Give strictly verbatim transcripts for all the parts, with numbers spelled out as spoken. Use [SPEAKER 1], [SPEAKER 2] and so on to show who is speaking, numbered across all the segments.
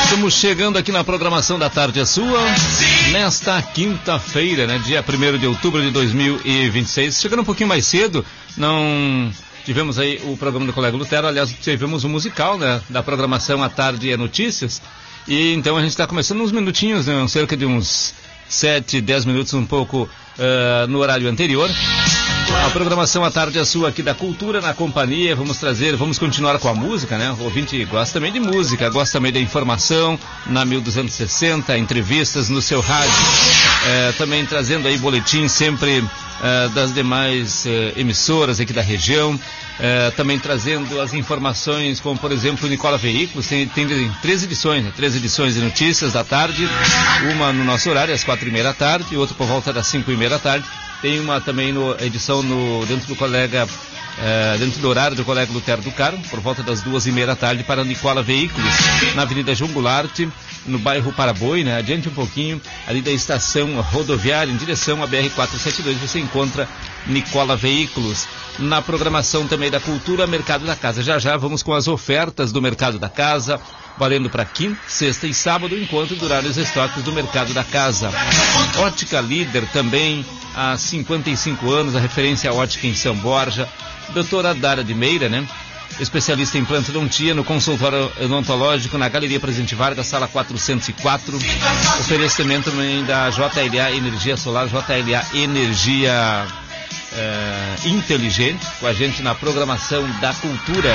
[SPEAKER 1] Estamos chegando aqui na programação da Tarde é Sua, nesta quinta-feira, né, dia primeiro de outubro de dois mil e vinte e seis. Chegando um pouquinho mais cedo, não tivemos aí o programa do colega Lutero, aliás, tivemos o musical, né, da programação A Tarde é Notícias, e então a gente está começando uns minutinhos, né, cerca de uns sete, dez minutos, um pouco uh, no horário anterior. A programação à tarde é sua aqui da Cultura na Companhia. Vamos trazer, vamos continuar com a música, né? O ouvinte gosta também de música, gosta também da informação na mil duzentos e sessenta, entrevistas no seu rádio. É, também trazendo aí boletim sempre é, das demais é, emissoras aqui da região. É, também trazendo as informações, como por exemplo o Nicola Veículos, tem, tem três edições, né? Três edições de notícias da tarde, uma no nosso horário, às quatro e meia da tarde, e outra por volta das cinco e meia da tarde. Tem uma também no, edição no, dentro do colega, eh, dentro do horário do colega Lutero do Carmo, por volta das duas e meia da tarde, para Nicola Veículos, na Avenida João Goulart, no bairro Paraboi, né? Adiante um pouquinho, ali da estação rodoviária, em direção à B R quatrocentos e setenta e dois, você encontra Nicola Veículos. Na programação também da Cultura, Mercado da Casa. Já já vamos com as ofertas do Mercado da Casa, valendo para quinta, sexta e sábado, enquanto durarem os estoques do Mercado da Casa. Ótica Líder também, há cinquenta e cinco anos, a referência à ótica em São Borja. Doutora Dara de Meira, né? Especialista em plantodontia, no consultório odontológico, na Galeria Presidente Vargas, sala quatrocentos e quatro. Oferecimento também da J L A Energia Solar, J L A Energia é, Inteligente, com a gente na programação da Cultura.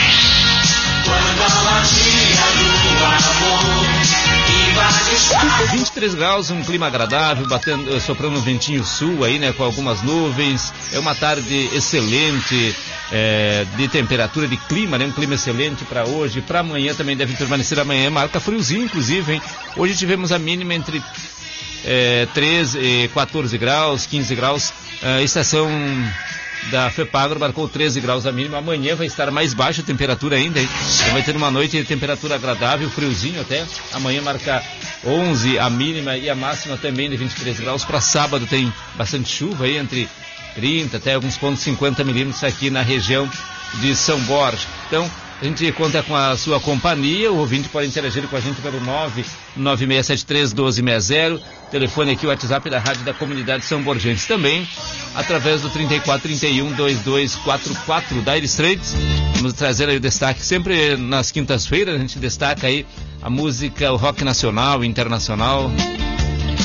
[SPEAKER 1] vinte e três graus, um clima agradável, batendo, soprando um ventinho sul aí, né, com algumas nuvens. É uma tarde excelente, é, de temperatura, de clima, né, um clima excelente para hoje. Para amanhã também deve permanecer. Amanhã marca friozinho, inclusive, hein. Hoje tivemos a mínima entre é, treze e quatorze graus, quinze graus. A estação da FEPAGRO marcou treze graus a mínima. Amanhã vai estar mais baixa a temperatura ainda, hein? Então vai ter uma noite de temperatura agradável, friozinho até. Amanhã marca onze a mínima e a máxima também de vinte e três graus. Para sábado tem bastante chuva aí, entre trinta até alguns pontos cinquenta milímetros aqui na região de São Borja. Então a gente conta com a sua companhia. O ouvinte pode interagir com a gente pelo nove nove seis sete três um dois seis zero. Telefone aqui, o WhatsApp da Rádio da Comunidade São Borgense. Também através do trinta e quatro, trinta e um, vinte e dois quarenta e quatro da Dire Straits. Vamos trazer aí o destaque. Sempre nas quintas-feiras a gente destaca aí a música, o rock nacional e internacional.